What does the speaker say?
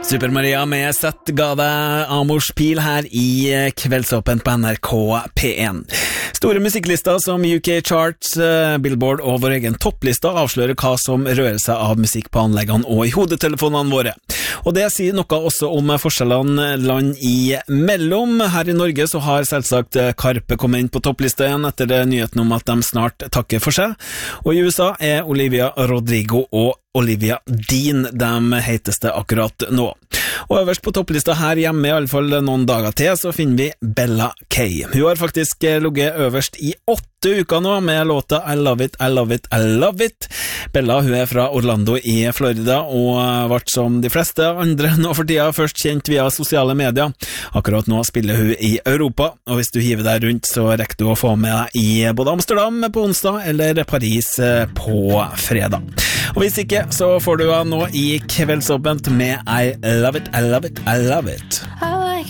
Super Maria med Sett ga deg Amors Pil her i Kveldsåpen på NRK P1. Store musikklister som UK Charts, Billboard og vår egen topplista avslører hva som rører seg av musikk på anleggene og i hodetelefonene våre. Og det sier noe også om forskjellene land imellom. Her i Norge så har selvsagt Karpe kommet inn på topplista igjen etter nyheten om at de snart takker for seg. Og i USA er Olivia Rodrigo og Olivia Dean de heiteste akkurat nå. Og øverst på topplista her hjemme, i alle fall noen dager til, så finner vi Bella K. Hun har faktisk ligget øverst i 8 uker nå med låta I Love It, I Love It, I Love It. Bella, hun er fra Orlando i Florida og ble som de fleste andre nå for tida først kjent via sosiale medier. Akkurat nå spiller hun i Europa, og hvis du hiver deg rundt så rekker du å få med deg i både Amsterdam på onsdag eller Paris på fredag. Og hvis ikke, så får du nå i Kveldsåpent med I Love It, I Love It, I Love It.